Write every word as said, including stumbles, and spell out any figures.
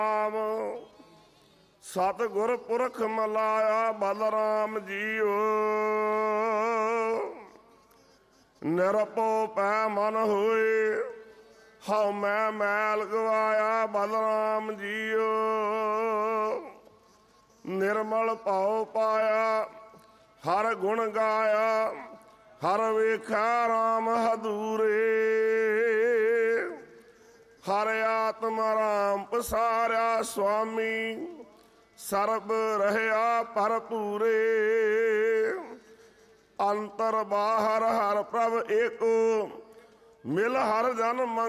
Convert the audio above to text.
ਰਾਮ ਸਤਿਗੁਰ ਪੁਰਖ Malaya Balram JIO. ਨਿਰਭਉ ਪੈ ਮਨ ਹੋਏ ਹਉ ਮੈਂ ਮੈਲ ਗਵਾਇਆ ਬਲਰਾਮ ਜੀਓ। ਨਿਰਮਲ ਭਾਉ ਪਾਇਆ ਹਰ ਗੁਣ ਗਾਇਆ ਹਰ ਵੇਖਿਆ ਰਾਮ ਹਦੂਰੇ। ਹਰ ਆਤਮ ਰਾਮ ਪਸਾਰਿਆ ਸੁਆਮੀ ਸਰਬ ਰਹਿਆ ਭਰਪੂਰੇ। ਅੰਤਰ ਬਾਹਰ ਹਰ ਪ੍ਰਭ ਏਕੋ ਮਿਲ ਹਰ ਜਨ ਮੰਗ